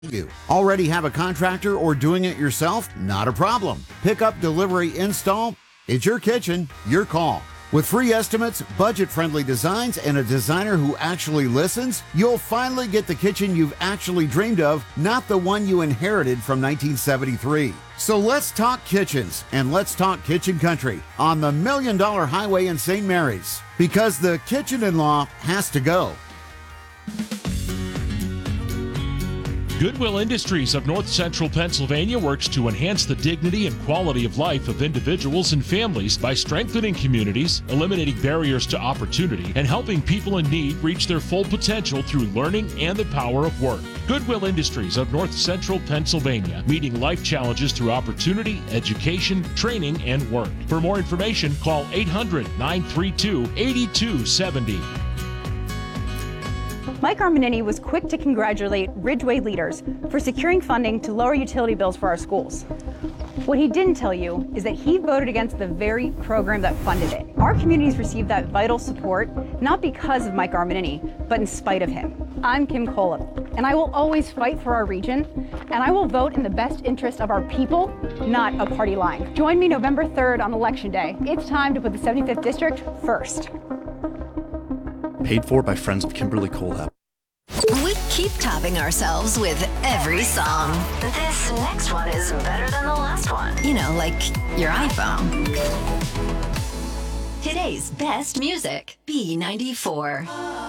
You already have a contractor or doing it yourself? Not a problem. Pick up, delivery, install. It's your kitchen, your call. With free estimates, budget-friendly designs, and a designer who actually listens, you'll finally get the kitchen you've actually dreamed of, not the one you inherited from 1973. So let's talk kitchens, and let's talk Kitchen Country on the $1 Million Highway in St. Mary's, because the kitchen-in-law has to go. Goodwill Industries of North Central Pennsylvania works to enhance the dignity and quality of life of individuals and families by strengthening communities, eliminating barriers to opportunity, and helping people in need reach their full potential through learning and the power of work. Goodwill Industries of North Central Pennsylvania, meeting life challenges through opportunity, education, training, and work. For more information, call 800-932-8270. Mike Armanini was quick to congratulate Ridgeway leaders for securing funding to lower utility bills for our schools. What he didn't tell you is that he voted against the very program that funded it. Our communities received that vital support not because of Mike Armanini, but in spite of him. I'm Kim Kolob, and I will always fight for our region, and I will vote in the best interest of our people, not a party line. Join me November 3rd on Election Day. It's time to put the 75th District first. Paid for by Friends of Kimberly Colab. We keep topping ourselves with every song. This next one is better than the last one. You know, like your iPhone. Today's best music, B94.